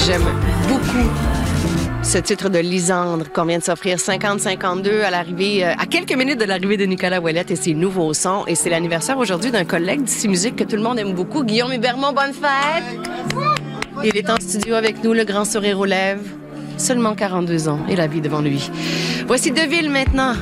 J'aime beaucoup ce titre de Lisandre qu'on vient de s'offrir, 50-52 à l'arrivée, à quelques minutes de l'arrivée de Nicolas Ouellette et ses nouveaux sons. Et c'est l'anniversaire aujourd'hui d'un collègue d'ici musique que tout le monde aime beaucoup, Guillaume Hébermont. Bonne fête! Il est en studio avec nous, le grand sourire aux lèvres. Seulement 42 ans et la vie devant lui. Voici Deville maintenant.